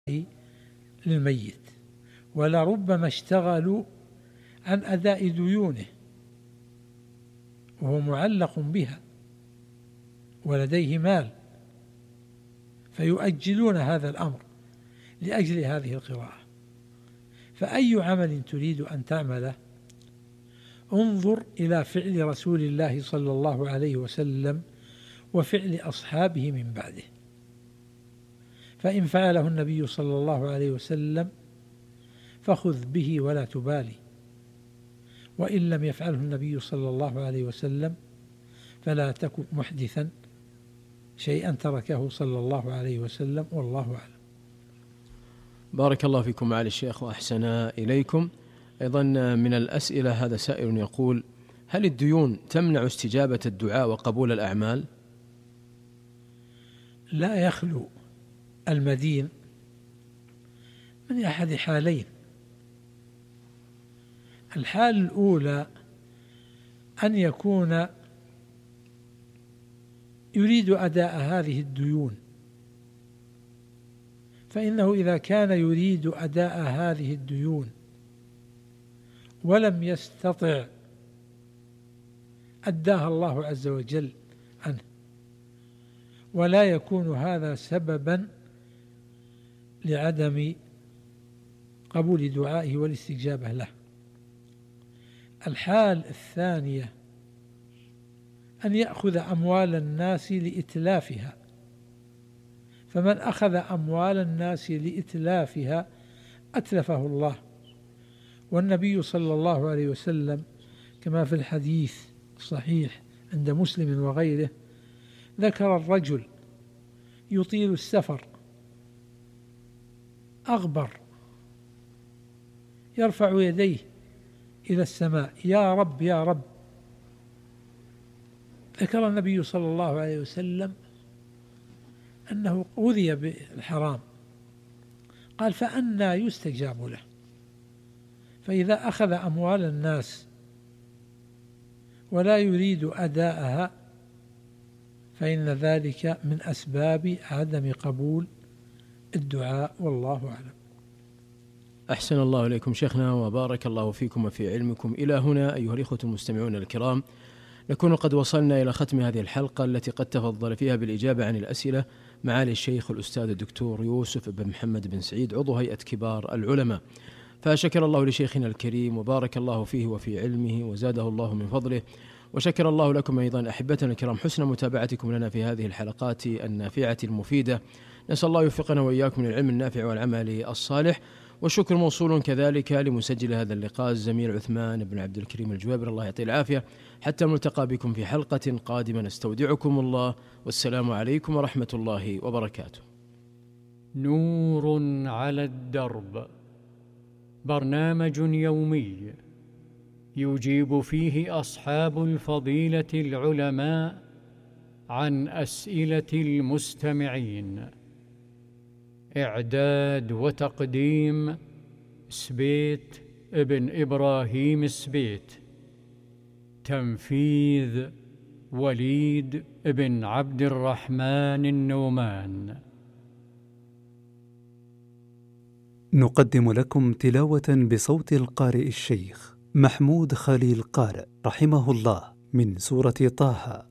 للميت، ولربما اشتغلوا عن أداء ديونه وهو معلق بها ولديه مال، فيؤجلون هذا الأمر لأجل هذه القراءة. فأي عمل تريد أن تعمله انظر إلى فعل رسول الله صلى الله عليه وسلم وفعل أصحابه من بعده، فإن فعله النبي صلى الله عليه وسلم فخذ به ولا تبالي، وإن لم يفعله النبي صلى الله عليه وسلم فلا تكن محدثا شيئا تركه صلى الله عليه وسلم، والله أعلم. بارك الله فيكم معالي الشيخ وأحسن إليكم. أيضا من الأسئلة هذا سائل يقول: هل الديون تمنع استجابة الدعاء وقبول الأعمال؟ لا يخلو المدين من أحد حالين. الحال الأولى أن يكون يريد أداء هذه الديون، فإنه إذا كان يريد أداء هذه الديون ولم يستطع أداها الله عز وجل عنه، ولا يكون هذا سببا لعدم قبول دعائه والاستجابة له. الحال الثانية أن يأخذ أموال الناس لإتلافها، فمن أخذ أموال الناس لإتلافها أتلفه الله. والنبي صلى الله عليه وسلم كما في الحديث الصحيح عند مسلم وغيره ذكر الرجل يطيل السفر أغبر يرفع يديه إلى السماء: يا رب يا رب. ذكر النبي صلى الله عليه وسلم أنه أوذي بالحرام، قال: فأنى يستجاب له؟ فإذا أخذ أموال الناس ولا يريد أداءها فإن ذلك من أسباب عدم قبول الدعاء، والله أعلم. أحسن الله إليكم شيخنا وبارك الله فيكم وفي علمكم. إلى هنا أيها الإخوة المستمعون الكرام نكون قد وصلنا إلى ختم هذه الحلقة التي قد تفضل فيها بالإجابة عن الأسئلة معالي الشيخ الأستاذ الدكتور يوسف بن محمد بن سعيد عضو هيئة كبار العلماء، فشكر الله لشيخنا الكريم وبارك الله فيه وفي علمه وزاده الله من فضله، وشكر الله لكم أيضا أحبتنا الكرام حسن متابعتكم لنا في هذه الحلقات النافعة المفيدة. نسأل الله يوفقنا وإياكم للعلم النافع والعمل الصالح. والشكر موصول كذلك لمسجل هذا اللقاء الزميل عثمان بن عبد الكريم الجوابر، الله يعطيه العافية. حتى نلتقى بكم في حلقة قادمة، نستودعكم الله والسلام عليكم ورحمة الله وبركاته. نور على الدرب، برنامج يومي يجيب فيه أصحاب الفضيلة العلماء عن أسئلة المستمعين. إعداد وتقديم سبيت ابن إبراهيم السبيت، تنفيذ وليد ابن عبد الرحمن النومان. نقدم لكم تلاوة بصوت القارئ الشيخ محمود خليل قارئ رحمه الله من سورة طه